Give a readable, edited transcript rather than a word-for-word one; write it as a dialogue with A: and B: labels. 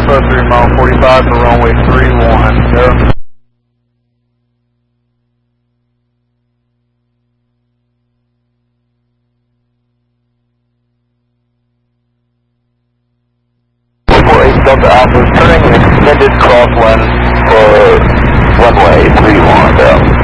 A: Alpha 3 mile 45 for runway 31, go. Delta Alpha turning an extended crosswind for runway 31, go.